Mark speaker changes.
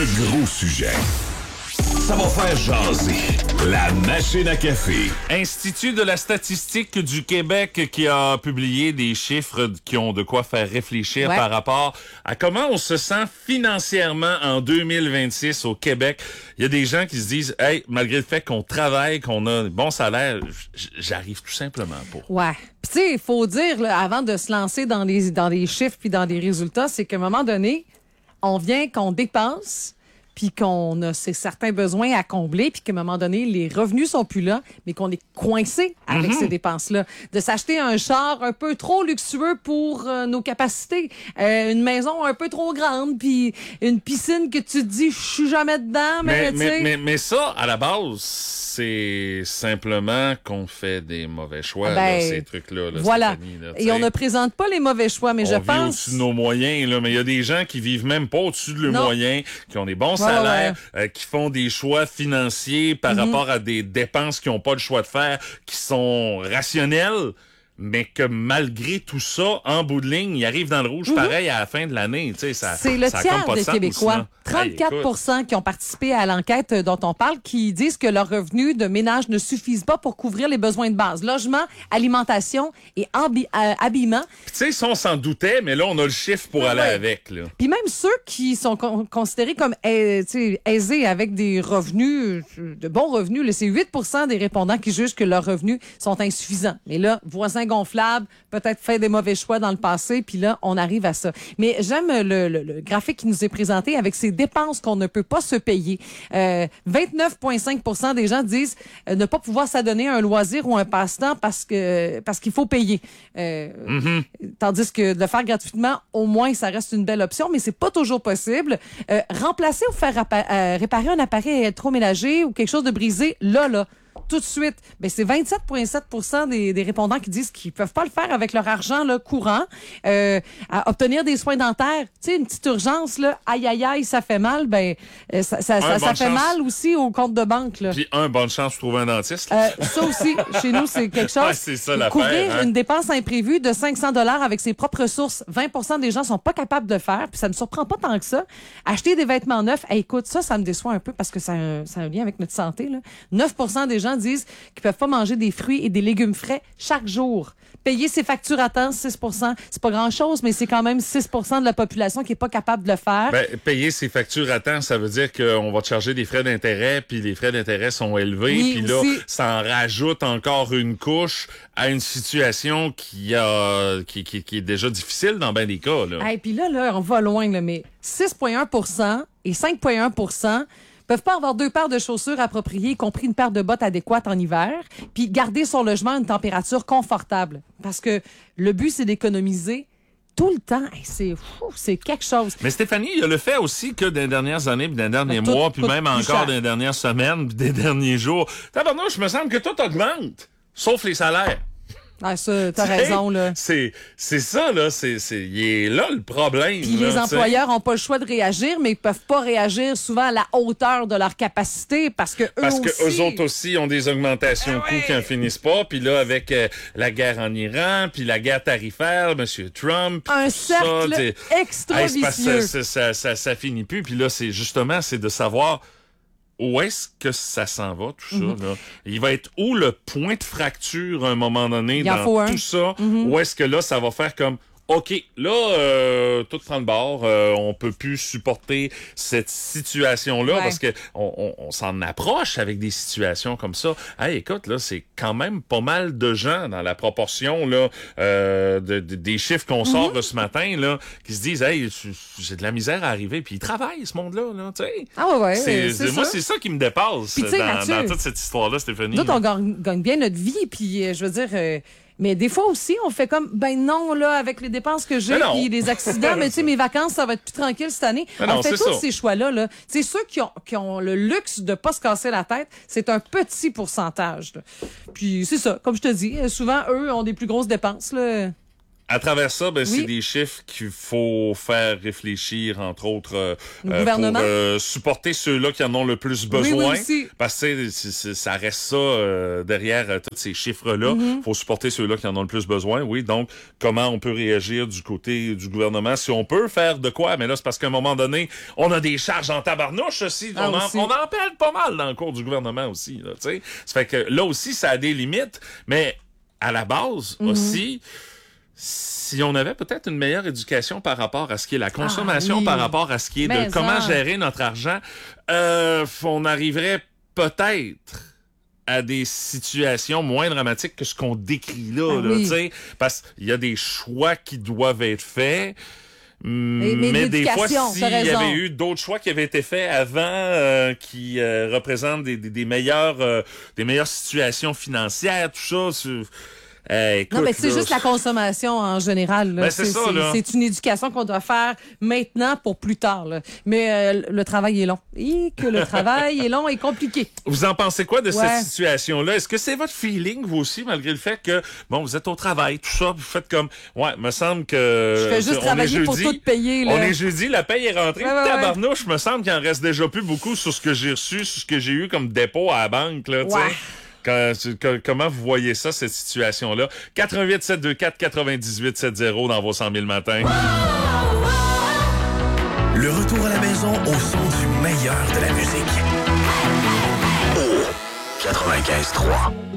Speaker 1: de gros sujets. Ça va faire jaser. La machine à café.
Speaker 2: Institut de la statistique du Québec qui a publié des chiffres qui ont de quoi faire réfléchir par rapport à comment on se sent financièrement en 2026 au Québec. Il y a des gens qui se disent, hey, malgré le fait qu'on travaille, qu'on a un bon salaire, j'arrive tout simplement pas.
Speaker 3: Ouais. Puis tu sais, il faut dire, là, avant de se lancer dans les chiffres puis dans les résultats, c'est qu'à un moment donné, on vient qu'on dépense, puis qu'on a certains besoins à combler, puis qu'à un moment donné, les revenus sont plus là, mais qu'on est coincé avec ces dépenses-là. De s'acheter un char un peu trop luxueux pour nos capacités, une maison un peu trop grande, puis une piscine que tu te dis, je suis jamais dedans,
Speaker 2: mais ça, à la base, c'est simplement qu'on fait des mauvais choix, là, ces trucs-là. Là,
Speaker 3: voilà.
Speaker 2: Stéphanie, là,
Speaker 3: et on ne présente pas les mauvais choix, mais je pense...
Speaker 2: On vit au-dessus de nos moyens, là, mais il y a des gens qui vivent même pas au-dessus de leurs moyens, qui ont des bons salaires, qui font des choix financiers par rapport à des dépenses qu'ils n'ont pas le choix de faire, qui sont rationnelles, mais que malgré tout ça, en bout de ligne, ils arrivent dans le rouge pareil à la fin de l'année. Tu sais,
Speaker 3: c'est le tiers des Québécois.
Speaker 2: Là.
Speaker 3: 34% qui ont participé à l'enquête dont on parle, qui disent que leurs revenus de ménage ne suffisent pas pour couvrir les besoins de base. Logement, alimentation et habillement.
Speaker 2: Tu sais, ça, on s'en doutait, mais là, on a le chiffre pour aller avec. Là.
Speaker 3: Puis même ceux qui sont considérés comme aisés avec des revenus, de bons revenus, là, c'est 8% des répondants qui jugent que leurs revenus sont insuffisants. Mais là, voisins gonflables, peut-être fait des mauvais choix dans le passé, puis là, on arrive à ça. Mais j'aime le graphique qui nous est présenté avec ces dépenses qu'on ne peut pas se payer. 29,5% des gens disent ne pas pouvoir s'adonner à un loisir ou un passe-temps parce qu'il faut payer. Tandis que de le faire gratuitement, au moins, ça reste une belle option, mais c'est pas toujours possible. Remplacer ou faire réparer un appareil électroménager ou quelque chose de brisé, là, tout de suite, ben c'est 27,7% des répondants qui disent qu'ils peuvent pas le faire avec leur argent là, courant. À obtenir des soins dentaires, tu sais, une petite urgence là, aïe, ça fait mal, ben ça fait mal aussi au compte de banque là.
Speaker 2: Puis bonne chance pour trouver un dentiste.
Speaker 3: Ça aussi, chez nous, c'est quelque chose.
Speaker 2: C'est ça l'affaire.
Speaker 3: Couvrir une dépense imprévue de 500$ avec ses propres sources, 20% des gens sont pas capables de le faire, puis ça ne me surprend pas tant que ça. Acheter des vêtements neufs, écoute, ça me déçoit un peu parce que ça a un lien avec notre santé là. 9% des gens disent qu'ils peuvent pas manger des fruits et des légumes frais chaque jour. Payer ses factures à temps, 6%. C'est pas grand-chose, mais c'est quand même 6% de la population qui est pas capable de le faire.
Speaker 2: Ben, payer ses factures à temps, ça veut dire qu'on va te charger des frais d'intérêt, puis les frais d'intérêt sont élevés, puis là, ça en rajoute encore une couche à une situation qui est déjà difficile dans bien des cas. Là.
Speaker 3: Puis là, on va loin, là, mais 6,1% et 5,1% peuvent pas avoir 2 paires de chaussures appropriées, y compris une paire de bottes adéquates en hiver, puis garder son logement à une température confortable. Parce que le but, c'est d'économiser tout le temps. C'est quelque chose.
Speaker 2: Mais Stéphanie, il y a le fait aussi que dans les dernières années, puis dans les derniers mois, puis même encore dans les dernières semaines, puis des derniers jours, tabarnouche, je me semble que tout augmente, sauf les salaires.
Speaker 3: Ça, t'as raison, là.
Speaker 2: C'est ça, là. Il est là, le problème.
Speaker 3: Puis les employeurs ont pas le choix de réagir, mais ils peuvent pas réagir souvent à la hauteur de leur capacité parce que
Speaker 2: eux autres aussi ont des augmentations de coûts qui en finissent pas. Puis là, avec la guerre en Iran, puis la guerre tarifaire, M. Trump.
Speaker 3: Un cercle extra vicieux.
Speaker 2: Ça finit plus. Puis là, c'est de savoir où est-ce que ça s'en va, tout ça? Là? Il va être où le point de fracture à un moment donné dans tout ça? Où est-ce que là, ça va faire comme... OK, là, tout prend le bord. On peut plus supporter cette situation-là parce que on s'en approche avec des situations comme ça. Hey, écoute, là, c'est quand même pas mal de gens dans la proportion là des chiffres qu'on sort de ce matin là qui se disent, hey, j'ai de la misère à arriver. Puis ils travaillent, ce monde-là, là, tu sais. Moi, c'est ça qui me dépasse dans toute cette histoire-là, Stéphanie.
Speaker 3: Nous, on gagne bien notre vie, puis je veux dire. Mais des fois aussi, on fait comme, non, là, avec les dépenses que j'ai, puis les accidents, mais tu sais, mes vacances, ça va être plus tranquille cette année. On fait tous ces choix-là, là. C'est ceux qui ont le luxe de pas se casser la tête, c'est un petit pourcentage, là. Puis c'est ça, comme je te dis, souvent, eux ont des plus grosses dépenses, là.
Speaker 2: À travers ça, c'est des chiffres qu'il faut faire réfléchir, entre autres,
Speaker 3: pour
Speaker 2: supporter ceux-là qui en ont le plus besoin. Oui, parce que ça reste ça derrière tous ces chiffres-là. Faut supporter ceux-là qui en ont le plus besoin. Oui, donc comment on peut réagir du côté du gouvernement, si on peut faire de quoi? Mais là, c'est parce qu'à un moment donné, on a des charges en tabarnouche aussi. On en pèle pas mal dans le cours du gouvernement aussi. Là, ça fait que là aussi, ça a des limites. Mais à la base aussi... Si on avait peut-être une meilleure éducation par rapport à ce qui est la consommation, par rapport à ce qui est de comment gérer notre argent, on arriverait peut-être à des situations moins dramatiques que ce qu'on décrit là, parce qu'il y a des choix qui doivent être faits. Mais des fois, s'il y avait eu d'autres choix qui avaient été faits avant, qui représentent des meilleures situations financières, tout ça... écoute,
Speaker 3: non, mais c'est juste la consommation en général. Là. C'est une éducation qu'on doit faire maintenant pour plus tard. Là. Mais le travail est long. Le travail est long et compliqué.
Speaker 2: Vous en pensez quoi de cette situation-là? Est-ce que c'est votre feeling, vous aussi, malgré le fait que, vous êtes au travail, tout ça, vous faites comme, me semble que...
Speaker 3: Je fais juste travailler pour tout payer. Là.
Speaker 2: On est jeudi, la paye est rentrée. Tabarnouche, me semble qu'il en reste déjà plus beaucoup sur ce que j'ai reçu, sur ce que j'ai eu comme dépôt à la banque, là, tu sais. Comment vous voyez ça, cette situation-là? 88 724 98 70 dans vos 100 000 matins.
Speaker 1: Le retour à la maison au son du meilleur de la musique. 95.3.